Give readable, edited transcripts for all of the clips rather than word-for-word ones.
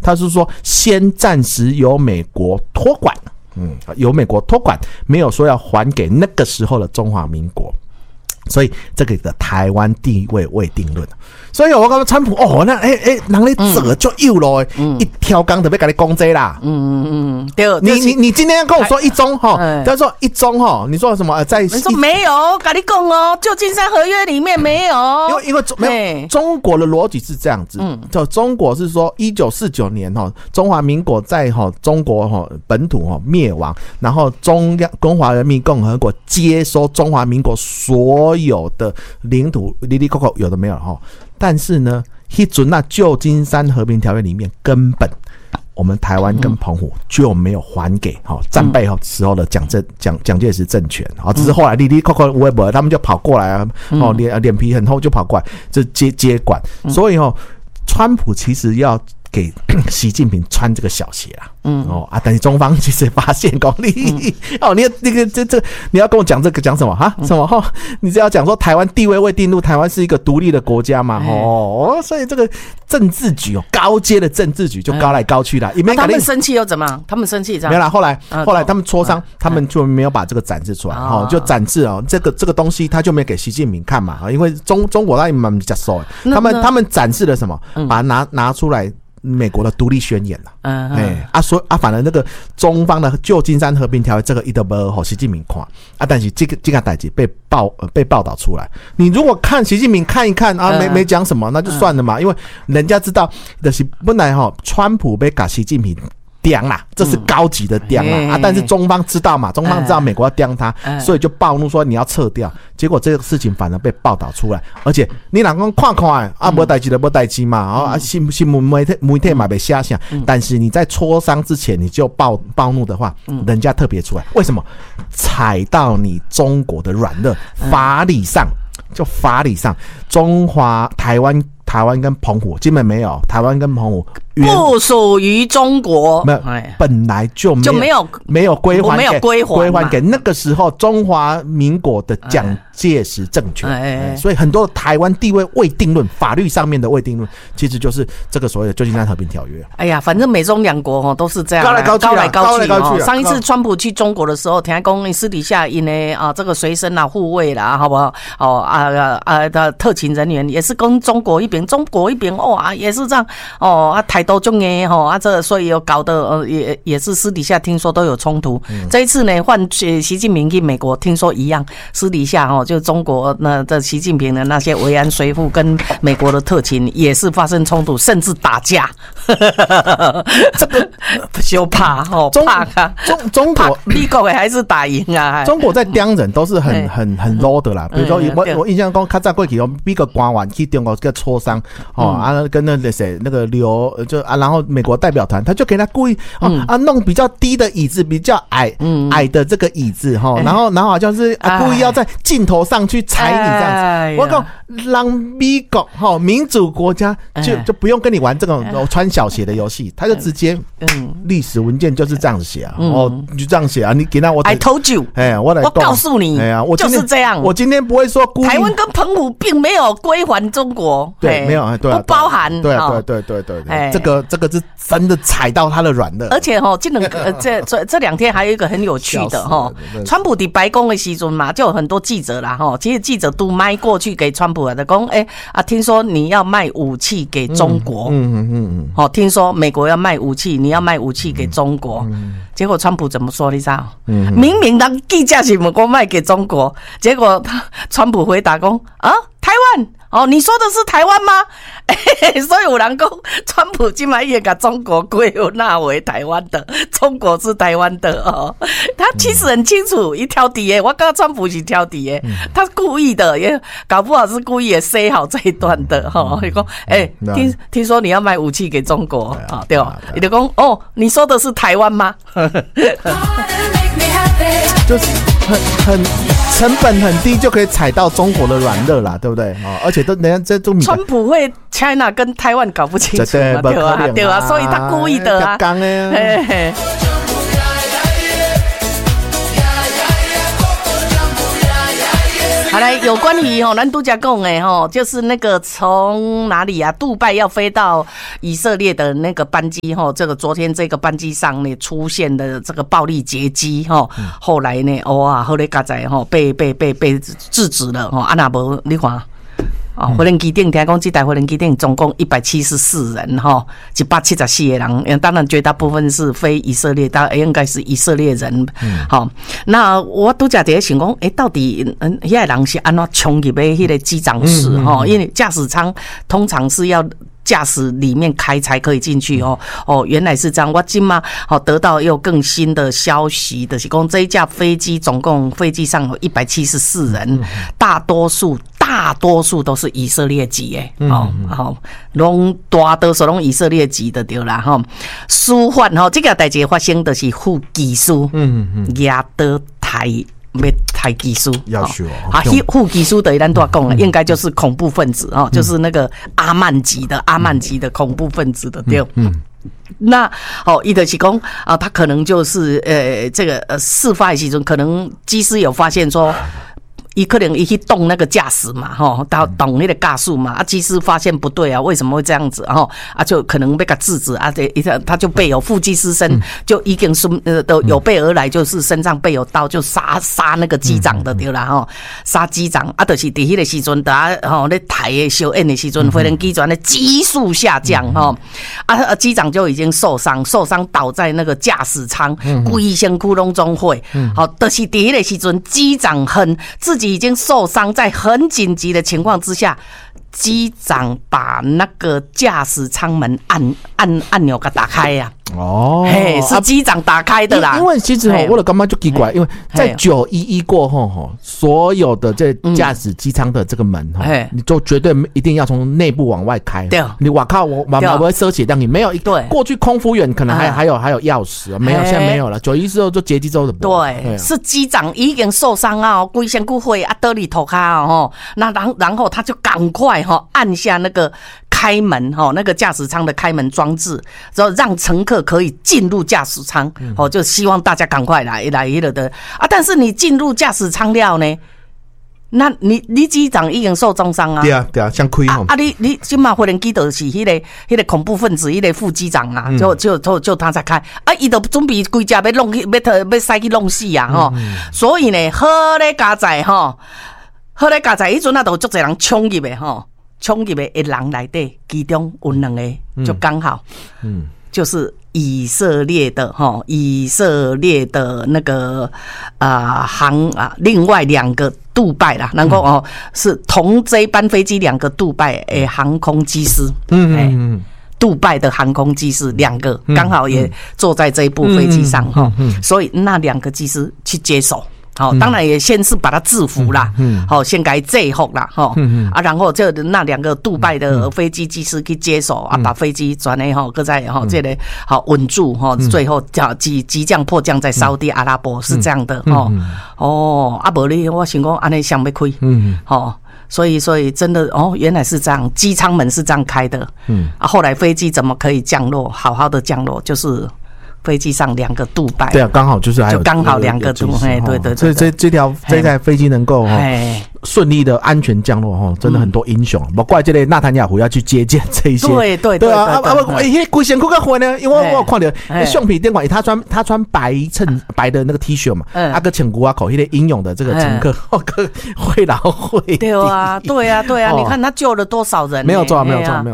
他是说先暂时由美国托管，由美国托管，没有说要还给那个时候的中华民国。所以这个的台湾地位未定论，所以我讲川普那人咧做就有咯，一条钢特别跟你讲这啦， 对， 你今天跟我说一中他说一中你说什么在？ 你说没有，跟你讲哦，旧金山合约里面没有， 因为没有中国的逻辑是这样子，就中国是说1949年中华民国在中国本土灭亡，然后中华人民共和国接收中华民国所有的领土，里里扣扣有的没有但是呢，那时候旧金山和平条约里面根本我们台湾跟澎湖就没有还给战败时候的蒋介石政权只是后来里里扣扣微博他们就跑过来脸皮很厚就跑过来就接管，所以川普其实要给习近平穿这个小鞋啦，但是中方其实发现你你要跟我讲这个讲什么什么你只要讲说台湾地位未定论，台湾是一个独立的国家嘛，所以这个政治局高阶的政治局就高来高去啦。 他们生气又怎么样？他们生气这样没有啦，后来他们磋商，他们就没有把这个展示出来，就展示这个东西他就没给习近平看嘛，因为中国那里蛮比较熟，他们展示了什么？把它拿出来。美国的独立宣言反正那个中方的旧金山和平条约这个一直没有习近平看但是这个代志被报道出来，你如果看习近平看一看没讲什么，那就算了嘛，因为人家知道就是本来川普被搞习近平刁啦，这是高级的刁啦但是中方知道嘛，中方知道美国要刁他，所以就暴怒说你要撤掉，结果这个事情反而被报道出来，而且你人讲看没代志就没代志嘛新闻媒体嘛被写下，但是你在磋商之前你就暴怒的话，人家特别出来，为什么？踩到你中国的软肋，法理上中华台湾跟澎湖基本没有，台湾跟澎湖不属于中国， 本来就没有归还给那个时候中华民国的蒋介石政权，所以很多台湾地位未定论，法律上面的未定论，其实就是这个所谓的旧金山和平条约。 哎呀，反正美中两国都是这样，高来高去。上一次川普去中国的时候，听讲私底下因为这个随身护卫啦，好不好？的特勤人员也是跟中国一边也是这样台都中这所以有搞得也是私底下听说都有冲突。这一次呢，换习近平去美国，听说一样，私底下就中国的习近平的那些维安随扈跟美国的特勤也是发生冲突，甚至打架。这个就怕中国美国还是打赢啊。 中国在刁人都是很 low 的啦，比如说我印象中较早过去美国官员去中国跟磋商跟那谁那个然后美国代表团他就给他故意弄比较低的椅子，比较矮的这个椅子然后好像是故意要在镜头上去踩你这样子。我讲让美国民主国家就不用跟你玩这种穿小鞋的游戏，他就直接历史文件就是这样子写你就这样写你给他 I told you 我告诉你就是这样。 我今天不会说故意， 台湾跟澎湖并没有归还中国， 对，没有，对， 不包含， 对，这个是真的踩到他的软肋。 而且这两天还有一个很有趣的川普的白宫的时阵嘛，就有很多记者啦其实记者都麦过去给川普的讲听说你要卖武器给中国，听说美国要卖武器，你要卖武器给中国，结果川普怎么说你知道？明明当记者是我卖给中国，结果川普回答讲台湾你说的是台湾吗？所以有人讲川普今晚也把中国归纳为台湾的，中国是台湾的他其实很清楚一挑底我刚刚川普是挑底他故意的，也搞不好是故意也塞好这一段的你说听说你要卖武器给中国对吧？你就讲你说的是台湾吗？ 就是很成本很低就可以踩到中国的软肋啦，对不对？而且人家这都川普会 China 跟台湾搞不清楚嘛，对啊，所以他故意的啊。 好来，有关于咱都讲的就是那个从哪里啊？杜拜要飞到以色列的那个班机这个昨天这个班机上呢出现的这个暴力劫机后来呢，哇，后来刚才被制止了啊那无你看。飞机顶听讲，这台飞机顶总共174人174个人，当然绝大部分是非以色列，当然应该是以色列人。好，那我都在想讲，到底那个人是安怎冲入的那个机长室因为驾驶舱通常是要驾驶里面开才可以进去原来是这样。我今嘛得到又更新的消息，就是讲这一架飞机总共飞机上有174人，大多数都是以色列籍的大多数拢以色列籍的对啦事发这个代志发生的是副技师亚德台技师副技师的咱都讲了，应该就是恐怖分子就是那个阿曼级的恐怖分子的对。那伊就是讲他可能就是这个事发的时阵，可能机师有发现说。伊可能去动那个驾驶嘛，到动那个驾驶嘛，机师发现不对啊，为什么会这样子就可能被他制止他就备有副机师身，就已经都有备而来，就是身上备有刀，就杀那个机长的对啦杀机长就是伫迄个时阵，咧台的小演的时阵，飞机转的急速下降机长就已经受伤倒在那个驾驶舱，规身躯拢中火，就是伫迄个时阵，机长自己已经受伤，在很紧急的情况之下，机长把那个驾驶舱门按钮给打开呀。是机长打开的啦。 因为其实我的感觉就奇怪，因为在911过后所有的这驾驶机舱的这个门你就绝对一定要从内部往外开。对，你哇靠，我不会收起让你没有。对，过去空服员可能还有钥匙，没有，现在没有了。911之后就劫机之后的。 对，是机长已经受伤啊，规身骨灰啊，得里头卡那然后他就赶快按下那个开门那个驾驶舱的开门装置，然后让乘客可以进入驾驶舱就希望大家赶快来的但是你进入驾驶舱了呢，那你机长已经受重伤啊。对啊， 像亏你现在飞机就是那个恐怖分子，那个副机长啊，就他才开他都准备规架要塞去弄死啊所以呢，好咧加载迄阵都足侪人冲入的冲入的人内底，其中有2个就刚好就是以色列的那个另外2个杜拜啦，然后是同这班飞机2个杜拜的航空机师，杜拜的航空机师2个刚好也坐在这一部飞机上所以那2个机师去接手。当然也先是把他制服啦，先给制服啦，然后就那2个杜拜的飞机机师去接手把飞机转来搁在这里稳住最后急降迫降在沙特阿拉伯是这样的无你我想讲安尼想要开所以真的原来是这样，机舱门是这样开的后来飞机怎么可以降落，好好的降落，就是飞机上2个杜拜， 对啊，刚好就是就刚好2个杜拜，对， 所以这台飞机能够顺利的安全降落真的很多英雄，不怪这类纳坦雅胡要去接见这一些，对啊，规身躯较混呢，因为我有看到相片顶管他穿白的那个 T 恤嘛，个穿古口那个英勇的这个乘客会老会对啊，你看他救了多少人， 没有错，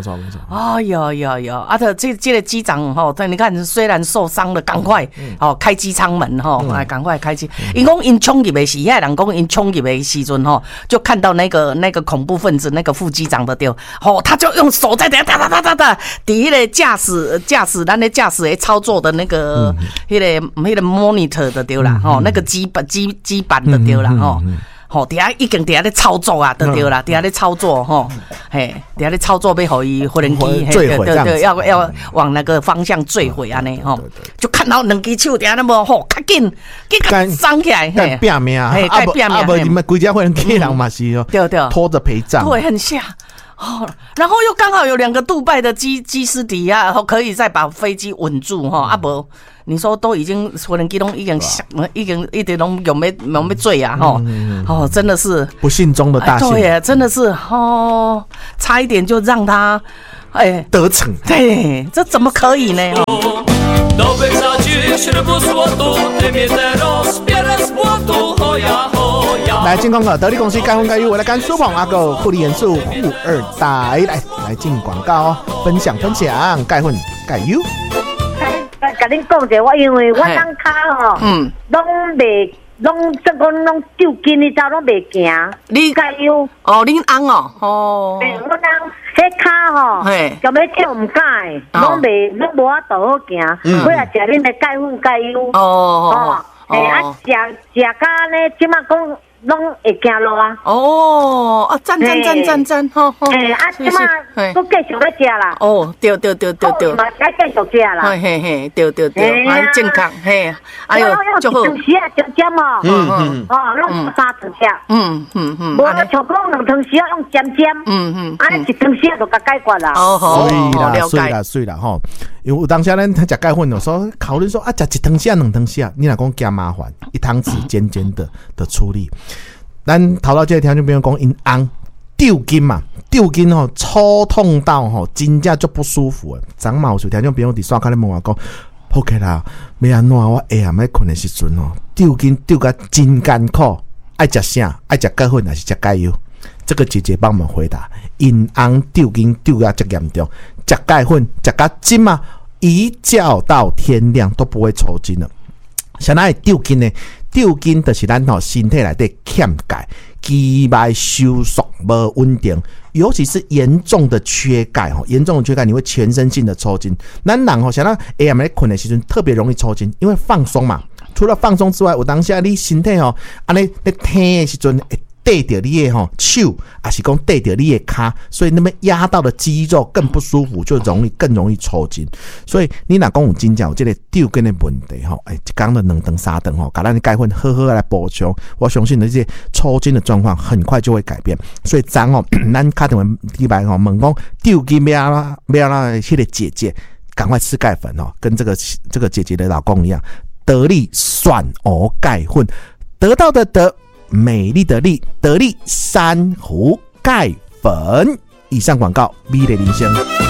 有这个机长你看虽然受伤了，赶快开机舱门赶快开机。因讲因冲入的时，遐人讲因冲入的时阵就看到那个恐怖分子那个副机长的对他就用手在底下哒，底那个驾驶咱的驾驶的操作的那个那个 monitor 的对啦那个基板的对啦底下已经底下咧操作啊，对啦，底下咧操作底下咧操作要互伊飞机坠毁，对， 要往那个方向坠毁安尼就看到2只手底下那么较紧上起来， 拼命啊，不你们规家飞机人嘛是对拖着陪葬， 对，很吓。 哦，然后又刚好有2个杜拜的机师底下，可以再把飞机稳住哈。啊不，你说都已经无人机都已经一点都有没醉啊哈。哦，真的是不幸中的大幸。 对耶，真的是哦，差一点就让他得逞。 对，这怎么可以呢？ 来，进广告，得力公司盖婚盖育，我来干苏鹏阿狗护理元素富二代，来进广告哦，分享盖婚盖育。 甲恁讲者，我因为我当卡吼，拢袂，拢即讲拢丢筋的走，拢袂行。 你盖育哦，恁翁哦， 我当迄卡吼，就要跳唔敢的，拢无法度好行。我也食恁的盖婚盖育哦，食甲呢，即马讲。拢会行路啊！ 哦，啊，赞，吼吼！ 即马都继续要食啦。 哦，对， 嘛该继续食啦。 嘿，对，蛮健康，嘿，哎呦，就好。 时啊，就尖哦，拢3顿食。无像讲2顿时啊用尖，1顿时就甲解决啦。 哦，水啦，吼。因为有当时咱食盖粉的时候，考虑说啊，食1汤匙2汤匙，你若讲加麻烦，1汤匙尖的处理。咱头到这个条件，比如讲因翁丢筋嘛，丢筋吼，抽痛到吼，真正就不舒服的。长毛有条件，比如伫刷卡咧问我讲 ，OK 啦，要安怎我下暗要困的时阵吼，丢筋丢甲真艰苦，爱食啥？爱食盖粉还是食盖油？这个姐姐帮我们回答，因翁丢筋丢甲这严重，食盖粉食甲筋嘛，一觉到天亮都不会抽筋了。像哪会丢筋呢？丢筋就是咱身体内底欠钙，肌脉收缩无稳定，尤其是严重的缺钙严重的缺钙你会全身性的抽筋。咱人像咱下暗咧困的时阵特别容易抽筋，因为放松嘛。除了放松之外，有当下你身体安尼咧疼的时阵会带着你的手，还是讲带着你的脚，所以那么压到的肌肉更不舒服，就更容易抽筋。所以你若讲有真正有这个丢筋的问题一缸的2顿3顿把咱的钙粉好好来补充，我相信这些抽筋的状况很快就会改变。所以咱咱打电话礼拜问讲丢筋要让那个姐姐赶快吃钙粉跟这个姐姐的老公一样，得力选鹅钙粉，得到的得。美丽的丽，得力珊瑚钙粉。以上广告，美丽人生。